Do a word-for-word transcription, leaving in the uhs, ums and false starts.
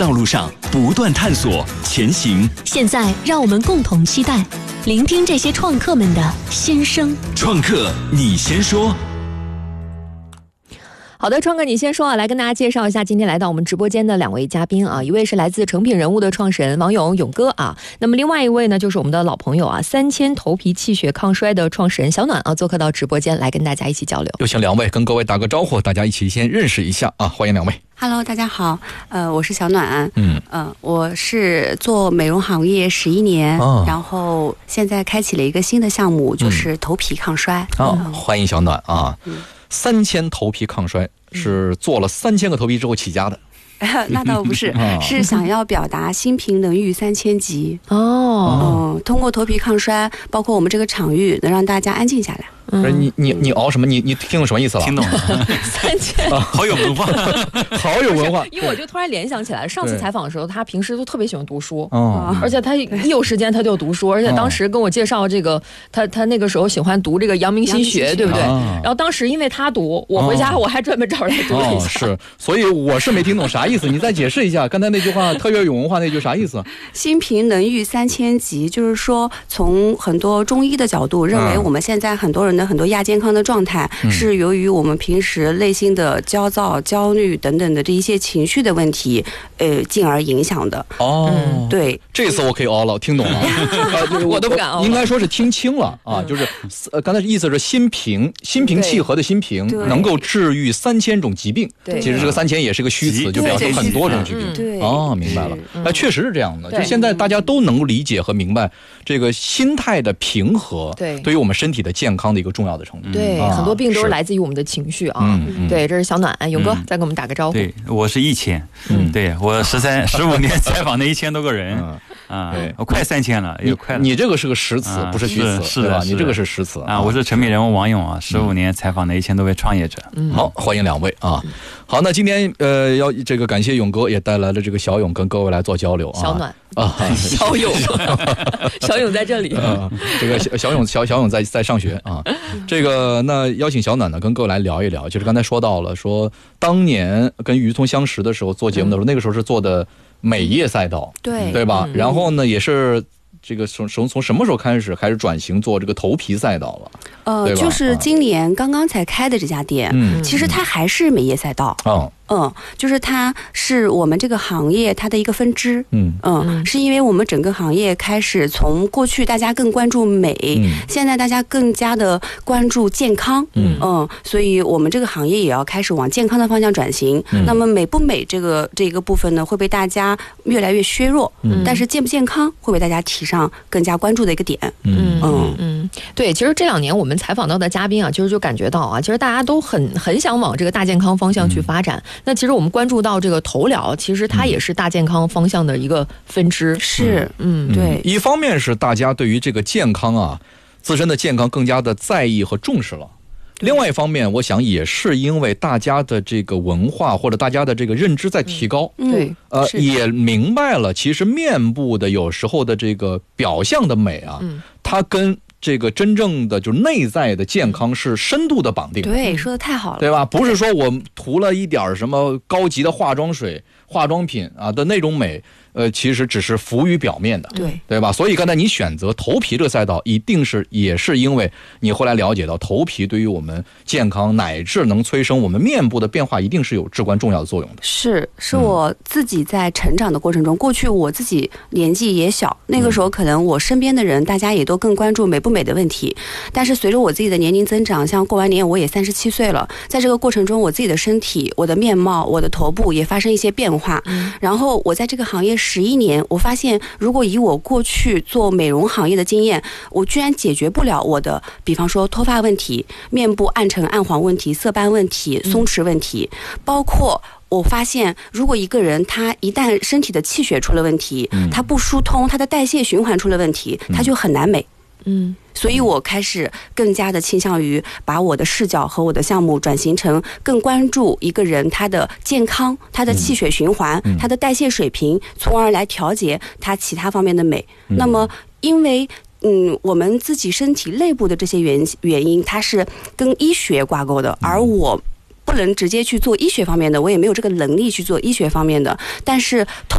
道路上不断探索前行。 现在，让我们共同期待，聆听这些创客们的心声。 创客，你先说。 好的，创客你先说啊，来跟大家介绍一下今天来到我们直播间的两位嘉宾啊，一位是来自成品人物的创始人王勇勇哥啊，那么另外一位呢就是我们的老朋友啊，三千头皮气血抗衰的创始人小暖啊，做客到直播间来跟大家一起交流。 有请两位跟各位打个招呼，大家一起先认识一下啊，欢迎两位。 Hello， 大家好，呃，我是小暖，嗯，呃，我是做美容行业十一年、哦，然后现在开启了一个新的项目，就是头皮抗衰。 啊、嗯哦，欢迎小暖啊！嗯、三千头皮抗衰是做了三千个头皮之后起家的。 那倒不是，是想要表达心平能御三千疾哦。嗯，通过头皮抗衰，包括我们这个场域，能让大家安静下来。 嗯、你你你熬什么？你你听懂什么意思了？ 听懂了，三千、 啊，好有文化，好有文化。 因为我就突然联想起来，上次采访的时候，他平时都特别喜欢读书，哦，而且他一有时间他就读书，而且当时跟我介绍这个，他他那个时候喜欢读这个阳明心学，对不对？然后当时因为他读，我回家我还专门找来读了一下。 是，所以我是没听懂啥意思，你再解释一下，刚才那句话特别有文化那句啥意思？ 心平能御三千疾，就是说从很多中医的角度认为，我们现在很多人的很多亚健康的状态是由于我们平时内心的焦躁、焦虑等等的这一些情绪的问题，呃，进而影响的。哦，嗯、对， 这次我可以熬了，听懂了， 呃、我都不敢熬。 应该说是听清了啊，就是呃，刚才意思是心平，心平气和的心平能够治愈三千种疾病。对，其实这个三千也是个虚词，就表示很多种疾病。 对， 哦，明白了。哎，确实是这样的。就现在大家都能理解和明白这个心态的平和，对，对于我们身体的健康的一个重要的程度。 对、嗯，很多病都是来自于我们的情绪啊。嗯嗯、对，这是小暖，勇哥、嗯、再给我们打个招呼。 对，我是一千，嗯，对我十三十五年采访的一千多个人。嗯啊，对，我快三千了，也快了。 你这个是个实词，不是虚词， 是的， 你这个是实词啊。我是成品人物王勇啊，十五年采访的一千多位创业者。 嗯，好，欢迎两位啊。好，那今天呃要这个感谢勇哥也带来了这个小勇跟各位来做交流啊。 小暖啊，小勇，小勇在这里。啊、 这个小小勇小小勇在在上学啊。这个那邀请小暖呢跟各位来聊一聊，就是刚才说到了，说当年跟于聪相识的时候做节目的时候，嗯、那个时候是做的美业赛道， 对对吧？嗯、然后呢也是。这个从从从什么时候开始开始转型做这个头皮赛道了？ 呃，就是今年刚刚才开的这家店，嗯，其实它还是美业赛道。哦。嗯，就是它是我们这个行业它的一个分支，嗯嗯，是因为我们整个行业开始从过去大家更关注美，嗯、现在大家更加的关注健康，嗯嗯，所以我们这个行业也要开始往健康的方向转型。嗯、那么美不美这个这个部分呢，会被大家越来越削弱，嗯，但是健不健康会被大家提上更加关注的一个点。 嗯嗯嗯，对，其实这两年我们采访到的嘉宾啊，其实就感觉到啊，其实大家都很很想往这个大健康方向去发展。嗯，那其实我们关注到这个头疗，其实它也是大健康方向的一个分支。 嗯、是， 嗯， 对。 一方面是大家对于这个健康啊，自身的健康更加的在意和重视了。另外一方面，我想也是因为大家的这个文化或者大家的这个认知在提高， 嗯、对， 呃，也明白了，其实面部的有时候的这个表象的美啊，嗯、它跟这个真正的就是内在的健康是深度的绑定。 对，说的太好了， 对吧？不是说我涂了一点什么高级的化妆水、化妆品啊的那种美，呃，其实只是浮于表面的， 对对吧？所以刚才你选择头皮这个赛道，一定是也是因为你后来了解到头皮对于我们健康乃至能催生我们面部的变化，一定是有至关重要的作用的。 是，是我自己在成长的过程中，嗯、过去我自己年纪也小，那个时候可能我身边的人大家也都更关注美不美的问题，但是随着我自己的年龄增长，像过完年我也三十七岁了，在这个过程中，我自己的身体、我的面貌、我的头部也发生一些变化。嗯、然后我在这个行业十一年，我发现如果以我过去做美容行业的经验，我居然解决不了我的，比方说脱发问题、面部暗沉暗黄问题、色斑问题、松弛问题，嗯、包括。我发现，如果一个人他一旦身体的气血出了问题，嗯、他不疏通，他的代谢循环出了问题，他就很难美。嗯，所以我开始更加的倾向于把我的视角和我的项目转型成更关注一个人他的健康、他的气血循环、嗯、他的代谢水平，从而来调节他其他方面的美。嗯、那么，因为嗯，我们自己身体内部的这些原原因，它是跟医学挂钩的，而我不能直接去做医学方面的，我也没有这个能力去做医学方面的，但是